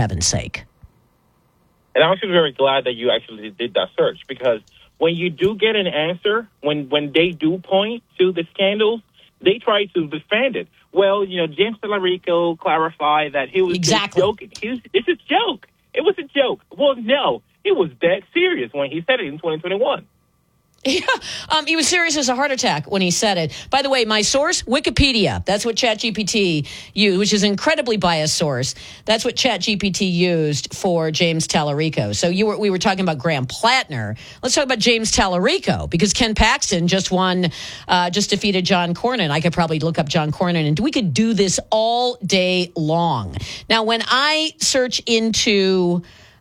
heaven's sake. And I'm actually very glad that you actually did that search, because when you do get an answer, when they do point to the scandals, they try to defend it. Well, James Tallarico clarified that he was just joking. It's a joke. It was a joke. Well, no, it was that serious when he said it in 2021. Yeah, he was serious as a heart attack when he said it. By the way, my source, Wikipedia. That's what ChatGPT used, which is an incredibly biased source. That's what ChatGPT used for James Tallarico. So we were talking about Graham Plattner. Let's talk about James Tallarico, because Ken Paxton just defeated John Cornyn. I could probably look up John Cornyn, and we could do this all day long. Now, when I search into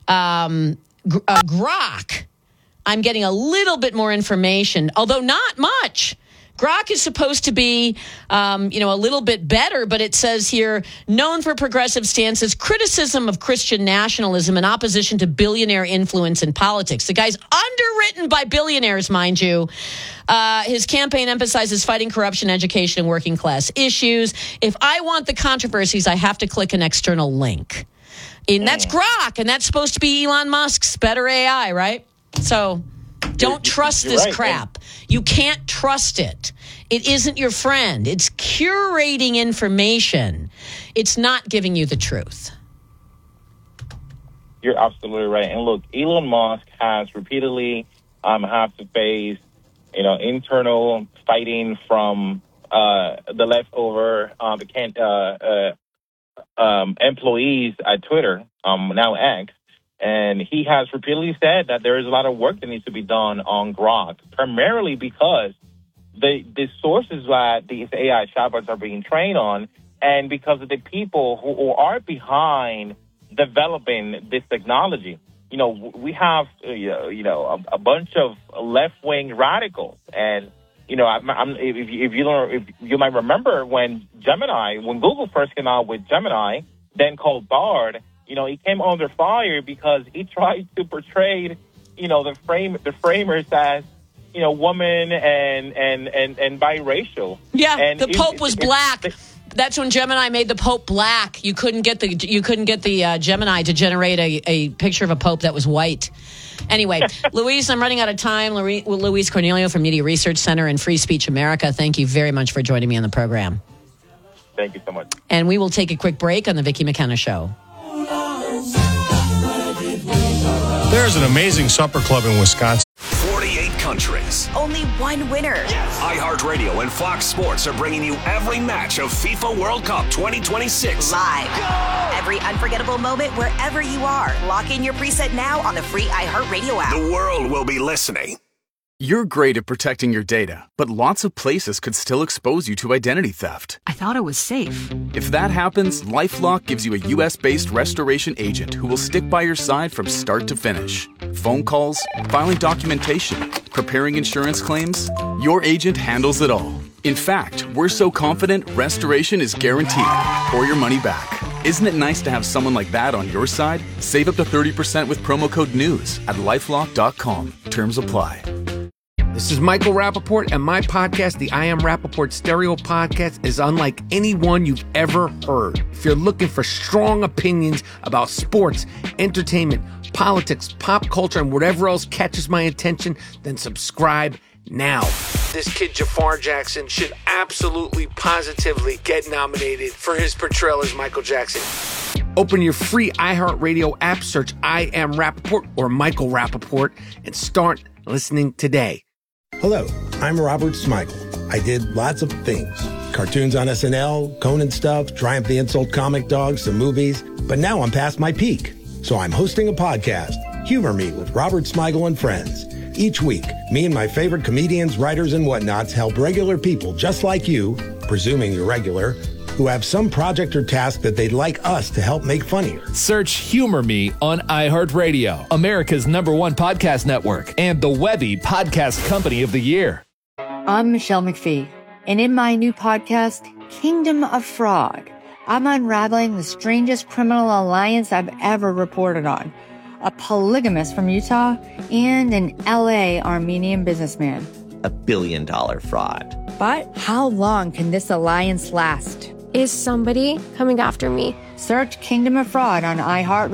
Grok, I'm getting a little bit more information, although not much. Grok is supposed to be, a little bit better, but it says here, known for progressive stances, criticism of Christian nationalism, and opposition to billionaire influence in politics. The guy's underwritten by billionaires, mind you. His campaign emphasizes fighting corruption, education, and working class issues. If I want the controversies, I have to click an external link. And that's Grok, and that's supposed to be Elon Musk's better AI, right? So don't trust this crap. You can't trust it. It isn't your friend. It's curating information. It's not giving you the truth. You're absolutely right. And look, Elon Musk has repeatedly had to face, internal fighting from the leftover employees at Twitter, now X. And he has repeatedly said that there is a lot of work that needs to be done on Grok, primarily because the sources that these AI chatbots are being trained on, and because of the people who are behind developing this technology. We have, a bunch of left-wing radicals. And, if you might remember when Google first came out with Gemini, then called Bard, he came under fire because he tried to portray, the framers as, woman and biracial. Yeah, and the Pope was black. That's when Gemini made the Pope black. You couldn't get the Gemini to generate a picture of a Pope that was white. Anyway, Luis, I'm running out of time. Luis Cornelio from Media Research Center and Free Speech America. Thank you very much for joining me on the program. Thank you so much. And we will take a quick break on the Vicki McKenna Show. There's an amazing supper club in Wisconsin. 48 countries. Only one winner. Yes. iHeartRadio and Fox Sports are bringing you every match of FIFA World Cup 2026. Live. Go! Every unforgettable moment wherever you are. Lock in your preset now on the free iHeartRadio app. The world will be listening. You're great at protecting your data, but lots of places could still expose you to identity theft. I thought it was safe. If that happens, LifeLock gives you a U.S.-based restoration agent who will stick by your side from start to finish. Phone calls, filing documentation, preparing insurance claims, your agent handles it all. In fact, we're so confident restoration is guaranteed or your money back. Isn't it nice to have someone like that on your side? Save up to 30% with promo code NEWS at LifeLock.com. Terms apply. This is Michael Rappaport, and my podcast, the I Am Rappaport Stereo Podcast, is unlike any one you've ever heard. If you're looking for strong opinions about sports, entertainment, politics, pop culture, and whatever else catches my attention, then subscribe now. This kid, Jafar Jackson, should absolutely, positively get nominated for his portrayal as Michael Jackson. Open your free iHeartRadio app, search I Am Rappaport or Michael Rappaport, and start listening today. Hello, I'm Robert Smigel. I did lots of things. Cartoons on SNL, Conan stuff, Triumph the Insult Comic Dog, some movies. But now I'm past my peak. So I'm hosting a podcast, Humor Me with Robert Smigel and Friends. Each week, me and my favorite comedians, writers, and whatnots help regular people just like you, presuming you're regular, who have some project or task that they'd like us to help make funnier. Search Humor Me on iHeartRadio, America's #1 podcast network, and the Webby Podcast Company of the Year. I'm Michelle McPhee, and in my new podcast, Kingdom of Fraud, I'm unraveling the strangest criminal alliance I've ever reported on. A polygamist from Utah and an LA Armenian businessman. $1 billion fraud. But how long can this alliance last? Is somebody coming after me? Search Kingdom of Fraud on iHeartRadio.